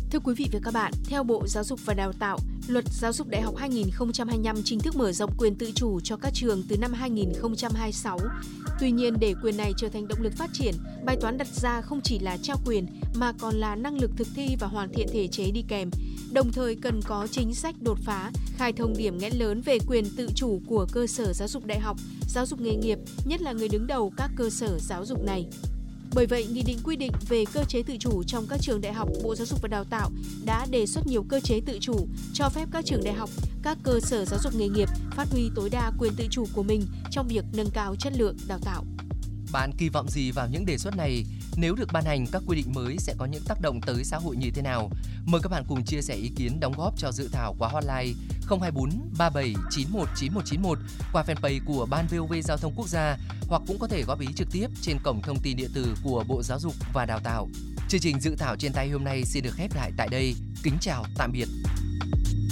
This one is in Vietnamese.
Thưa quý vị và các bạn, theo Bộ Giáo dục và Đào tạo, Luật Giáo dục Đại học 2025 chính thức mở rộng quyền tự chủ cho các trường từ năm 2026. Tuy nhiên, để quyền này trở thành động lực phát triển, bài toán đặt ra không chỉ là trao quyền mà còn là năng lực thực thi và hoàn thiện thể chế đi kèm. Đồng thời cần có chính sách đột phá, khai thông điểm nghẽn lớn về quyền tự chủ của cơ sở giáo dục đại học, giáo dục nghề nghiệp, nhất là người đứng đầu các cơ sở giáo dục này. Bởi vậy, Nghị định quy định về cơ chế tự chủ trong các trường đại học, Bộ Giáo dục và Đào tạo đã đề xuất nhiều cơ chế tự chủ, cho phép các trường đại học, các cơ sở giáo dục nghề nghiệp phát huy tối đa quyền tự chủ của mình trong việc nâng cao chất lượng đào tạo. Bạn kỳ vọng gì vào những đề xuất này? Nếu được ban hành, các quy định mới sẽ có những tác động tới xã hội như thế nào? Mời các bạn cùng chia sẻ ý kiến đóng góp cho dự thảo qua hotline 024 37 91 9191 qua fanpage của Ban VOV Giao thông Quốc gia, hoặc cũng có thể góp ý trực tiếp trên cổng thông tin điện tử của Bộ Giáo dục và Đào tạo. Chương trình dự thảo trên tay hôm nay xin được khép lại tại đây. Kính chào, tạm biệt.